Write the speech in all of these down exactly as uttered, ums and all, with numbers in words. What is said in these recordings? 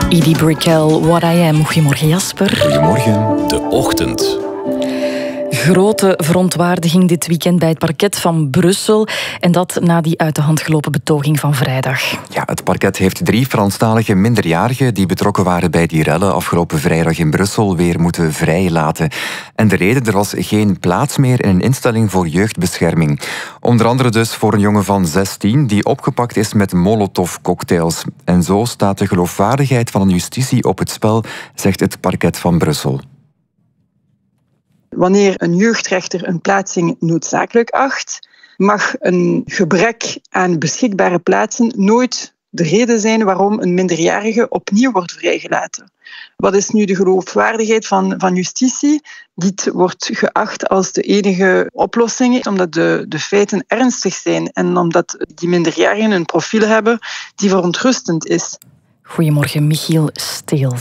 Edie Brickell, What I Am. Goedemorgen, Jasper. Goedemorgen. De Ochtend. Grote verontwaardiging dit weekend bij het parket van Brussel. En dat na die uit de hand gelopen betoging van vrijdag. Ja, het parket heeft drie Franstalige minderjarigen die betrokken waren bij die rellen afgelopen vrijdag in Brussel weer moeten vrijlaten. En de reden, er was geen plaats meer in een instelling voor jeugdbescherming. Onder andere dus voor een jongen van zestien die opgepakt is met molotovcocktails. En zo staat de geloofwaardigheid van een justitie op het spel, zegt het parket van Brussel. Wanneer een jeugdrechter een plaatsing noodzakelijk acht, mag een gebrek aan beschikbare plaatsen nooit de reden zijn waarom een minderjarige opnieuw wordt vrijgelaten. Wat is nu de geloofwaardigheid van, van justitie? Dit wordt geacht als de enige oplossing, omdat de, de feiten ernstig zijn en omdat die minderjarigen een profiel hebben die verontrustend is. Goedemorgen, Michiel Steel.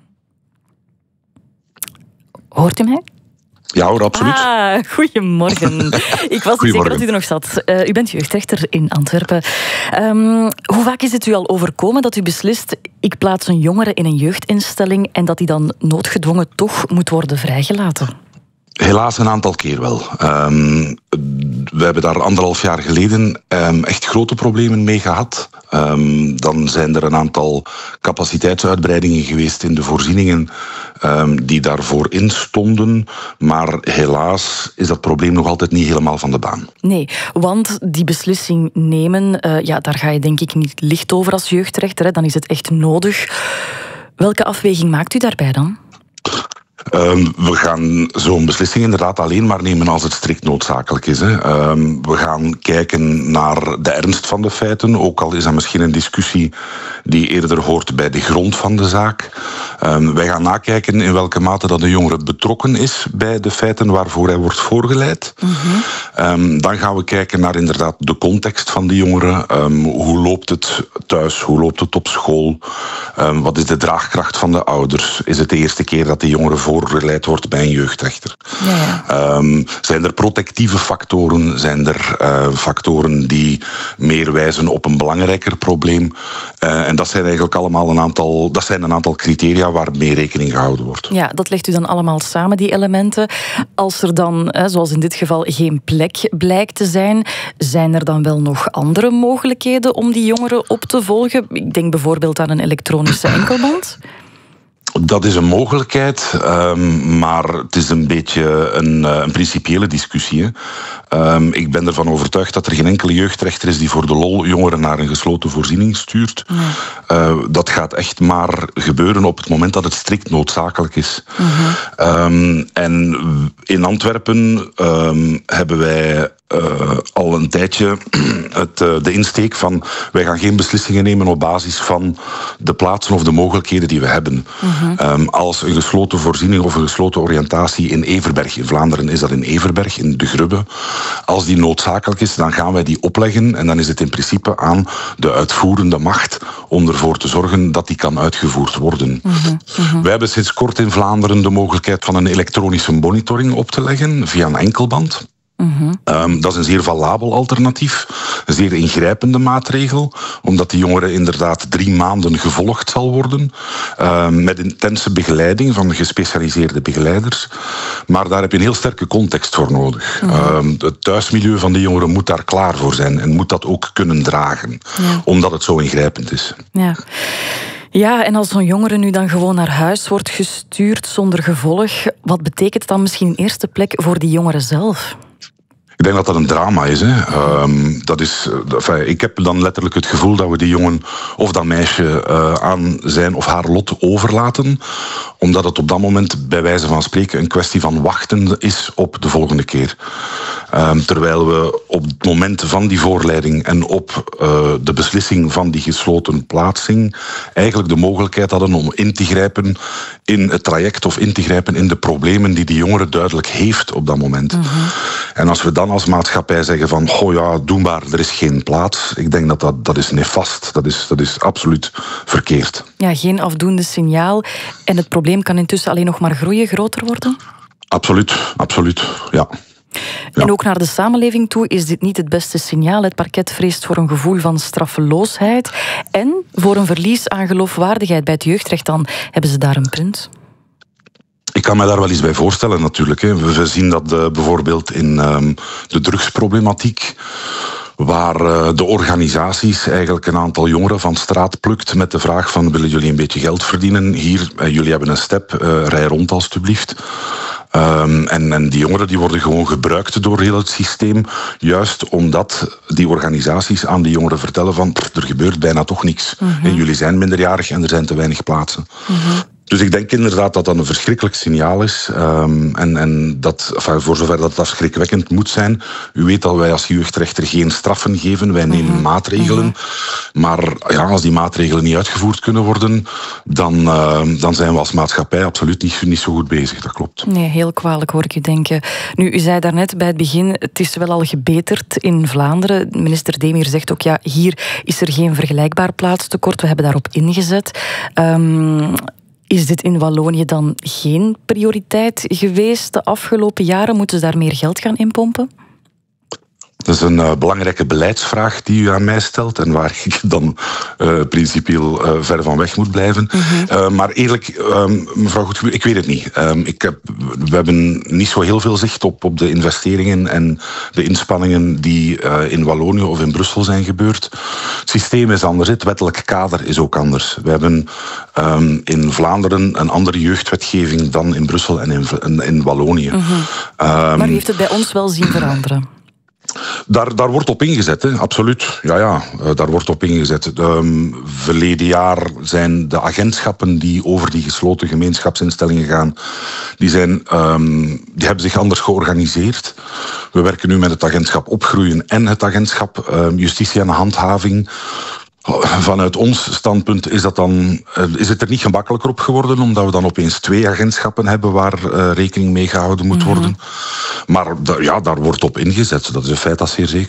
Hoort u mij? Ja hoor, absoluut. Ah, goedemorgen. Ik was niet zeker dat u er nog zat. Uh, u bent jeugdrechter in Antwerpen. Um, hoe vaak is het u al overkomen dat u beslist, ik plaats een jongere in een jeugdinstelling en dat die dan noodgedwongen toch moet worden vrijgelaten? Helaas een aantal keer wel. Um, we hebben daar anderhalf jaar geleden um, echt grote problemen mee gehad. Um, dan zijn er een aantal capaciteitsuitbreidingen geweest in de voorzieningen um, die daarvoor instonden. Maar helaas is dat probleem nog altijd niet helemaal van de baan. Nee, want die beslissing nemen, uh, ja, daar ga je denk ik niet licht over als jeugdrechter. Hè. Dan is het echt nodig. Welke afweging maakt u daarbij dan? Um, we gaan zo'n beslissing inderdaad alleen maar nemen als het strikt noodzakelijk is. Hè. Um, we gaan kijken naar de ernst van de feiten, ook al is dat misschien een discussie die eerder hoort bij de grond van de zaak. Um, wij gaan nakijken in welke mate dat de jongere betrokken is bij de feiten waarvoor hij wordt voorgeleid. Mm-hmm. Um, dan gaan we kijken naar inderdaad de context van de jongere. Um, hoe loopt het thuis? Hoe loopt het op school? Um, wat is de draagkracht van de ouders? Is het de eerste keer dat de jongere voorgeleid wordt bij een jeugdrechter? Ja, ja. Um, zijn er protectieve factoren? Zijn er uh, factoren die meer wijzen op een belangrijker probleem? Uh, en dat zijn eigenlijk allemaal een aantal, dat zijn een aantal criteria waarmee rekening gehouden wordt. Ja, dat legt u dan allemaal samen, die elementen. Als er dan, zoals in dit geval, geen plek blijkt te zijn, zijn er dan wel nog andere mogelijkheden om die jongeren op te volgen? Ik denk bijvoorbeeld aan een elektronische enkelband. Dat is een mogelijkheid, um, maar het is een beetje een, uh, een principiële discussie. Hè. Um, ik ben ervan overtuigd dat er geen enkele jeugdrechter is die voor de lol jongeren naar een gesloten voorziening stuurt. Nee. Uh, dat gaat echt maar gebeuren op het moment dat het strikt noodzakelijk is. Uh-huh. Um, en in Antwerpen um, hebben wij Uh, al een tijdje het, uh, de insteek van wij gaan geen beslissingen nemen op basis van de plaatsen of de mogelijkheden die we hebben. Uh-huh. Um, als een gesloten voorziening of een gesloten oriëntatie in Everberg, in Vlaanderen is dat in Everberg, in De Grubbe, als die noodzakelijk is, dan gaan wij die opleggen en dan is het in principe aan de uitvoerende macht om ervoor te zorgen dat die kan uitgevoerd worden. Uh-huh. Uh-huh. Wij hebben sinds kort in Vlaanderen de mogelijkheid van een elektronische monitoring op te leggen via een enkelband. Mm-hmm. Um, dat is een zeer valabel alternatief, een zeer ingrijpende maatregel, omdat die jongere inderdaad drie maanden gevolgd zal worden, um, met intense begeleiding van gespecialiseerde begeleiders. Maar daar heb je een heel sterke context voor nodig. Mm-hmm. Um, het thuismilieu van de jongeren moet daar klaar voor zijn en moet dat ook kunnen dragen, ja. Omdat het zo ingrijpend is. Ja. Ja, en als zo'n jongere nu dan gewoon naar huis wordt gestuurd zonder gevolg, wat betekent het dan misschien in eerste plek voor die jongeren zelf? Ik denk dat dat een drama is. Hè. Um, dat is enfin, ik heb dan letterlijk het gevoel dat we die jongen of dat meisje uh, aan zijn of haar lot overlaten, omdat het op dat moment bij wijze van spreken een kwestie van wachten is op de volgende keer. Um, terwijl we op het moment van die voorleiding en op uh, de beslissing van die gesloten plaatsing eigenlijk de mogelijkheid hadden om in te grijpen in het traject of in te grijpen in de problemen die die jongere duidelijk heeft op dat moment. Mm-hmm. En als we dan als maatschappij zeggen van, oh ja, doe maar, er is geen plaats. Ik denk dat dat, dat is nefast. Dat is, dat is absoluut verkeerd. Ja, geen afdoende signaal. En het probleem kan intussen alleen nog maar groeien, groter worden? Absoluut, absoluut, ja. Ja. En ook naar de samenleving toe is dit niet het beste signaal. Het parket vreest voor een gevoel van straffeloosheid en voor een verlies aan geloofwaardigheid bij het jeugdrecht. Dan hebben ze daar een punt. Ik kan me daar wel iets bij voorstellen natuurlijk. Hè. We zien dat uh, bijvoorbeeld in um, de drugsproblematiek, waar uh, de organisaties eigenlijk een aantal jongeren van straat plukt met de vraag van willen jullie een beetje geld verdienen? Hier, uh, jullie hebben een step, uh, rij rond alstublieft. Um, en, en die jongeren die worden gewoon gebruikt door heel het systeem, juist omdat die organisaties aan die jongeren vertellen van pff, er gebeurt bijna toch niks. Mm-hmm. En jullie zijn minderjarig en er zijn te weinig plaatsen. Mm-hmm. Dus ik denk inderdaad dat dat een verschrikkelijk signaal is. Um, en, en dat, enfin, voor zover dat het afschrikwekkend moet zijn. U weet dat wij als jeugdrechter geen straffen geven. Wij nemen mm-hmm. maatregelen. Mm-hmm. Maar ja, als die maatregelen niet uitgevoerd kunnen worden, dan, uh, dan zijn we als maatschappij absoluut niet, niet zo goed bezig. Dat klopt. Nee, heel kwalijk hoor ik u denken. Nu, u zei daarnet bij het begin, het is wel al gebeterd in Vlaanderen. Minister Demir zegt ook, ja, hier is er geen vergelijkbaar plaatstekort. We hebben daarop ingezet. Um, Is dit in Wallonië dan geen prioriteit geweest de afgelopen jaren? Moeten ze daar meer geld gaan inpompen? Dat is een uh, belangrijke beleidsvraag die u aan mij stelt en waar ik dan uh, principieel uh, ver van weg moet blijven. Mm-hmm. Uh, maar eerlijk, um, mevrouw Goedgebuur, ik weet het niet. Um, ik heb, we hebben niet zo heel veel zicht op, op de investeringen en de inspanningen die uh, in Wallonië of in Brussel zijn gebeurd. Het systeem is anders, het wettelijk kader is ook anders. We hebben um, in Vlaanderen een andere jeugdwetgeving dan in Brussel en in, in, in Wallonië. Mm-hmm. um, maar u heeft het bij ons wel zien veranderen? Daar, daar wordt op ingezet, hè. Absoluut. Ja, ja, daar wordt op ingezet. Um, verleden jaar zijn de agentschappen die over die gesloten gemeenschapsinstellingen gaan, die, zijn, um, die hebben zich anders georganiseerd. We werken nu met het agentschap Opgroeien en het agentschap um, Justitie en Handhaving. Vanuit ons standpunt is, dat dan, is het er niet gemakkelijker op geworden, omdat we dan opeens twee agentschappen hebben waar uh, rekening mee gehouden moet worden. Mm-hmm. Maar da, ja, daar wordt op ingezet, dat is een feit, dat zeer zeker.